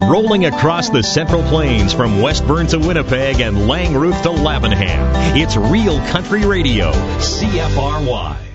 Rolling across the Central Plains from Westburn to Winnipeg and Langroof to Lavenham. It's Real Country Radio, CFRY.